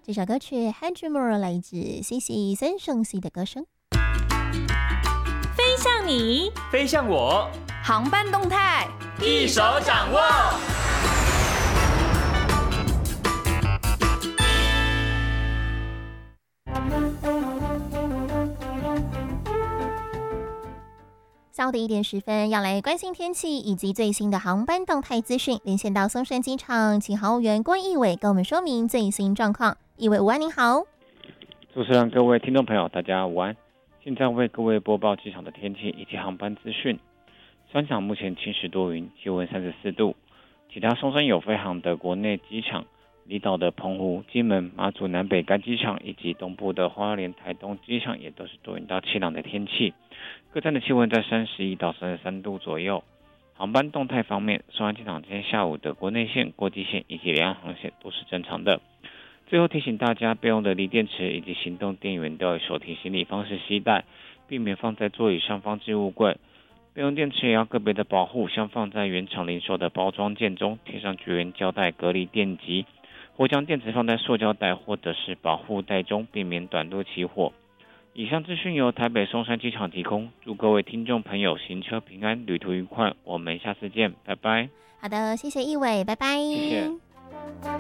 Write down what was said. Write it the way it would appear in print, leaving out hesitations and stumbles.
这首歌曲《Hundred More》来自 CC 孙盛熙的歌声。 飞向你， 飞向我， 航班动态一手掌握。 下午的1:10，要来关心天气以及最新的航班动态资讯。连线到松山机场，请航务员郭义伟跟我们说明最新状况。义伟午安，您好。 主持人、各位听众朋友，大家午安。现在为各位播报机场的天气以及航班资讯。机场目前晴时多云，气温34度。其他松山有飞航的国内机场，离岛的澎湖、金门、马祖南北干机场以及东部的花莲、台东机场也都是多云到气朗的天气。各站的气温在31到33度左右。航班动态方面，松山机场今天下午的国内线、国际线以及两岸航线都是正常的。最后提醒大家，备用的锂电池以及行动电源都要以手提行李方式携带，避免放在座椅上方置物柜。备用电池也要个别的保护，像放在原厂零售的包装件中，贴上绝缘胶带隔离电极，或将电池放在塑胶袋或者是保护袋中，避免短路起火。以上资讯由台北松山机场提供，祝各位听众朋友行车平安，旅途愉快，我们下次见，拜拜。 好的，谢谢义伟，拜拜。 谢谢。